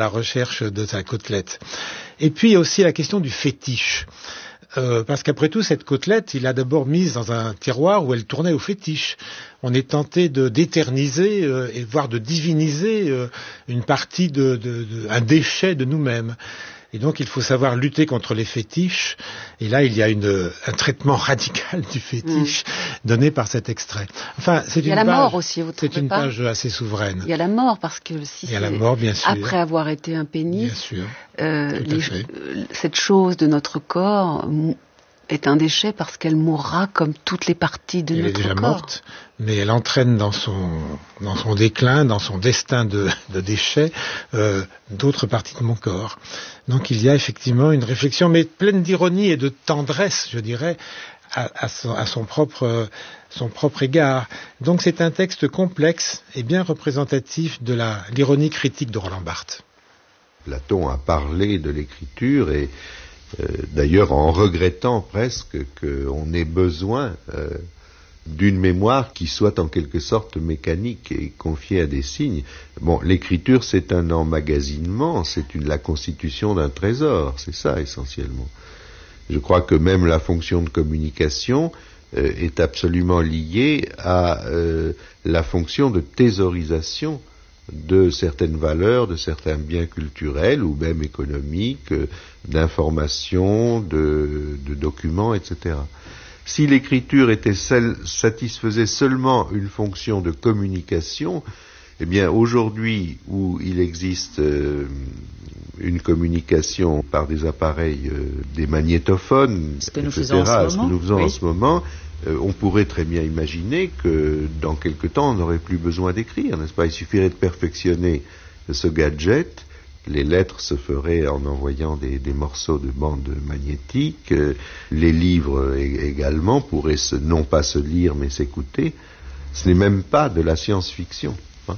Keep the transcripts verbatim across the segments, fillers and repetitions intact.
recherche de sa côtelette. Et puis il y a aussi la question du fétiche. Euh, parce qu'après tout, cette côtelette, il l'a d'abord mise dans un tiroir où elle tournait au fétiche. On est tenté de d'éterniser euh, et voire de diviniser euh, une partie de, de, de un déchet de nous-mêmes. Et donc, il faut savoir lutter contre les fétiches. Et là, il y a une, un traitement radical du fétiche mmh. donné par cet extrait. Enfin, c'est il y une a la page, mort aussi, vous trouvez c'est une pas page assez souveraine. Il y a la mort, parce que si il y a la mort, bien sûr. Après avoir été un pénis, bien sûr. Euh, les, cette chose de notre corps est un déchet parce qu'elle mourra comme toutes les parties de elle notre corps. Elle est déjà corps. morte, mais elle entraîne dans son, dans son déclin, dans son destin de, de déchet, euh, d'autres parties de mon corps. Donc il y a effectivement une réflexion, mais pleine d'ironie et de tendresse, je dirais, à, à, son, à son, propre, son propre égard. Donc c'est un texte complexe et bien représentatif de la, l'ironie critique de Roland Barthes. Platon a parlé de l'écriture et euh, d'ailleurs en regrettant presque qu'on ait besoin euh, d'une mémoire qui soit en quelque sorte mécanique et confiée à des signes. Bon, l'écriture c'est un emmagasinement, c'est une, la constitution d'un trésor, c'est ça essentiellement. Je crois que même la fonction de communication euh, est absolument liée à euh, la fonction de thésaurisation de certaines valeurs, de certains biens culturels ou même économiques, d'informations, de, de documents, et cetera. Si l'écriture était seule, satisfaisait seulement une fonction de communication, eh bien aujourd'hui où il existe euh, une communication par des appareils, euh, des magnétophones, ce que nous et cetera, faisons en ce ce moment, que nous faisons oui. en ce moment, Euh, on pourrait très bien imaginer que dans quelque temps on n'aurait plus besoin d'écrire, n'est-ce pas? Il suffirait de perfectionner ce gadget, les lettres se feraient en envoyant des, des morceaux de bande magnétique, euh, les livres é- également pourraient se, non pas se lire mais s'écouter. Ce n'est même pas de la science-fiction. Hein.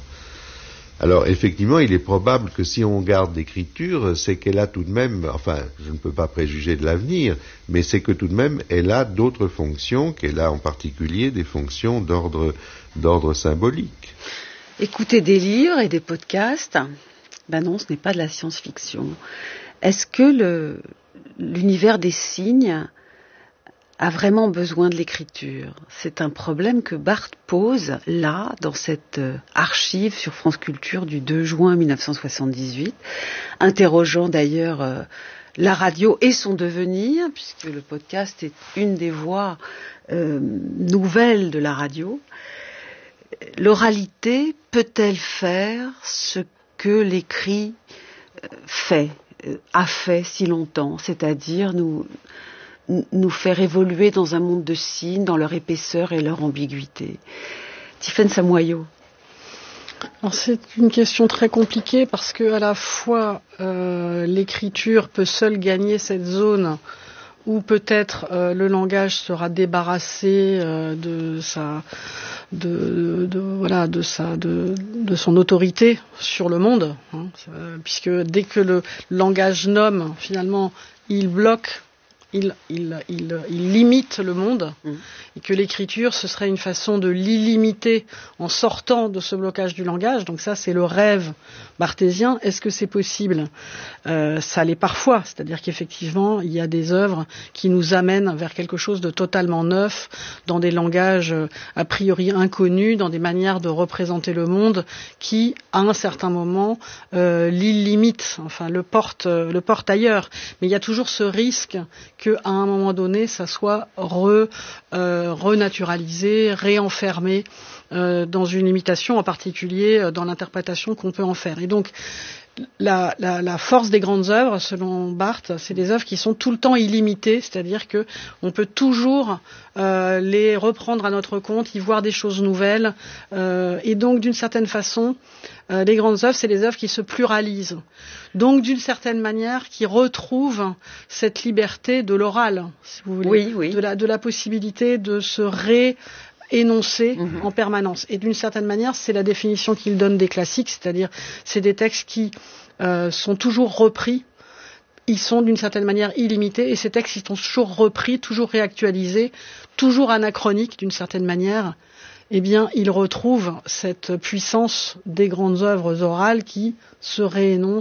Alors effectivement, il est probable que si on garde l'écriture, c'est qu'elle a tout de même, enfin, je ne peux pas préjuger de l'avenir, mais c'est que tout de même, elle a d'autres fonctions, qu'elle a en particulier des fonctions d'ordre, d'ordre symbolique. Écouter des livres et des podcasts, ben non, ce n'est pas de la science-fiction. Est-ce que le, l'univers des signes a vraiment besoin de l'écriture? C'est un problème que Barthes pose là, dans cette euh, archive sur France Culture du deux juin mille neuf cent soixante-dix-huit, interrogeant d'ailleurs euh, la radio et son devenir, puisque le podcast est une des voies euh, nouvelles de la radio. L'oralité peut-elle faire ce que l'écrit euh, fait, euh, a fait si longtemps, c'est-à-dire nous... nous faire évoluer dans un monde de signes, dans leur épaisseur et leur ambiguïté. Tiffaine Samoyo. Alors c'est une question très compliquée parce que à la fois euh, l'écriture peut seule gagner cette zone où peut-être euh, le langage sera débarrassé euh, de sa de, de voilà de sa de, de son autorité sur le monde, hein, puisque dès que le langage nomme, finalement, il bloque. Il, il, il, il limite le monde, mmh. et que l'écriture, ce serait une façon de l'illimiter en sortant de ce blocage du langage. Donc ça, c'est le rêve barthésien. Est-ce que c'est possible ? euh, Ça l'est parfois, c'est-à-dire qu'effectivement, il y a des œuvres qui nous amènent vers quelque chose de totalement neuf, dans des langages a priori inconnus, dans des manières de représenter le monde qui, à un certain moment, euh, l'illimitent, enfin le porte, le porte ailleurs. Mais il y a toujours ce risque qu'à un moment donné, ça soit re, euh, renaturalisé, réenfermé euh, dans une imitation, en particulier euh, dans l'interprétation qu'on peut en faire. Et donc, la, la, la force des grandes œuvres, selon Barthes, c'est des œuvres qui sont tout le temps illimitées, c'est-à-dire que on peut toujours euh, les reprendre à notre compte, y voir des choses nouvelles, euh, et donc d'une certaine façon, euh, les grandes œuvres, c'est des œuvres qui se pluralisent, donc d'une certaine manière, qui retrouvent cette liberté de l'oral, si vous voulez, oui, oui. de la, de la possibilité de se ré énoncé mmh. en permanence. Et d'une certaine manière, c'est la définition qu'il donne des classiques, c'est-à-dire c'est des textes qui euh, sont toujours repris, ils sont d'une certaine manière illimités, et ces textes ils sont toujours repris, toujours réactualisés, toujours anachroniques d'une certaine manière. Eh bien, ils retrouvent cette puissance des grandes œuvres orales qui se réénoncent